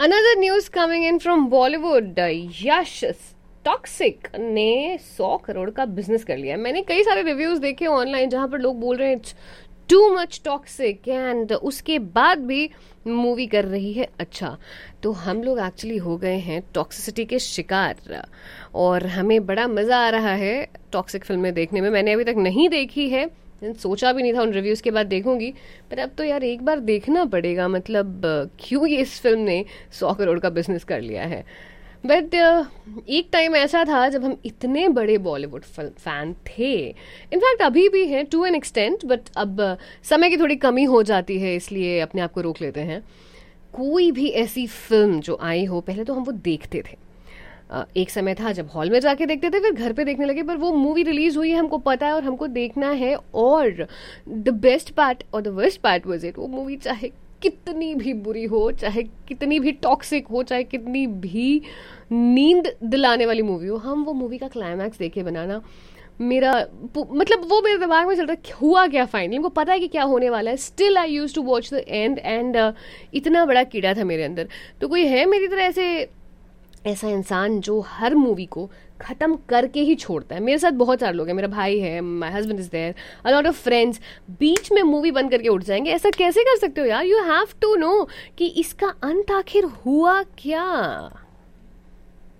Another news coming in from Bollywood. Yash toxic ने 100 करोड़ का business कर लिया है. मैंने कई सारे रिव्यूज देखे ऑनलाइन जहां पर लोग बोल रहे हैं it's too much toxic and उसके बाद भी मूवी कर रही है अच्छा. तो हम लोग एक्चुअली हो गए हैं टॉक्सिसिटी के शिकार और हमें बड़ा मजा आ रहा है टॉक्सिक फिल्में देखने में. मैंने अभी तक नहीं देखी है, सोचा भी नहीं था, उन रिव्यूज़ के बाद देखूंगी, पर अब तो यार एक बार देखना पड़ेगा. मतलब क्यों ये इस फिल्म ने 100 करोड़ का बिजनेस कर लिया है. बट एक टाइम ऐसा था जब हम इतने बड़े बॉलीवुड फैन थे. इनफैक्ट अभी भी हैं टू एन एक्सटेंट, बट अब समय की थोड़ी कमी हो जाती है, इसलिए अपने आप को रोक लेते हैं. कोई भी ऐसी फिल्म जो आई हो पहले तो हम वो देखते थे. एक समय था जब हॉल में जाके देखते थे, फिर घर पे देखने लगे. पर वो मूवी रिलीज हुई है, हमको पता है और हमको देखना है. और द बेस्ट पार्ट और the worst part was it, वो मूवी चाहे कितनी भी बुरी हो, चाहे कितनी भी टॉक्सिक हो, चाहे कितनी भी नींद दिलाने वाली मूवी हो, हम वो मूवी का क्लाइमैक्स देखे बनाना मेरा मतलब वो मेरे दिमाग में चल रहा है हुआ क्या फाइनली. मुझे पता है कि क्या होने वाला है. Still I use to watch the end and इतना बड़ा कीड़ा था मेरे अंदर. तो कोई है मेरी तरह ऐसा इंसान जो हर मूवी को खत्म करके ही छोड़ता है? मेरे साथ बहुत सारे लोग हैं. मेरा भाई है, my husband is there, a lot of friends. बीच में मूवी बंद करके उठ जाएंगे. ऐसा कैसे कर सकते हो यार? यू हैव टू नो कि इसका अंत आखिर हुआ क्या.